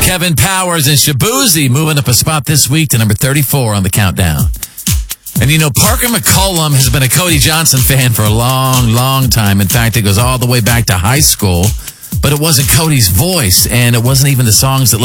Kevin Powers and Shabuzi moving up a spot this week to number 34 on the countdown. And you know, Parker McCollum has been a Cody Johnson fan for a long, long time. In fact, it goes all the way back to high school. But it wasn't Cody's voice, and it wasn't even the songs that